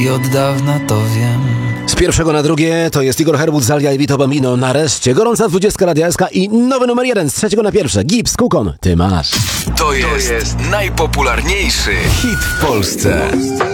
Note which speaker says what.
Speaker 1: I od dawna to wiem.
Speaker 2: Z pierwszego na drugie to jest Igor Herbut, Zalia i Vito Bambino. Nareszcie gorąca 20 Radia SK i nowy numer 1 z trzeciego na pierwsze. Gibbs, Kukon, ty masz.
Speaker 3: To jest najpopularniejszy hit w Polsce.